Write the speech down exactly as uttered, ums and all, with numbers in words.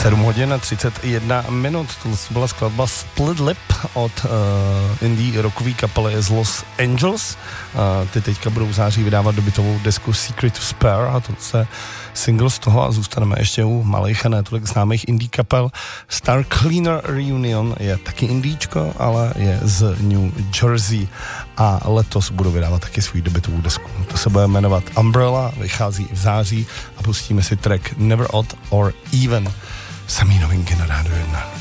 sedm hodin a třicet jedna minut. To byla skladba Split Lip od uh, indie rockové kapely z Los Angeles. Uh, ty teďka budou v září vydávat debutovou desku Secret to Spare a to se single z toho a zůstaneme ještě u malých a ne tolik známých indie kapel. Star Cleaner Reunion je taky indíčko, ale je z New Jersey a letos budou vydávat taky svůj debutovou desku. To se bude jmenovat Umbrella, vychází v září a pustíme si track Never Odd or Even. Samý novinky na Rádiu jedna.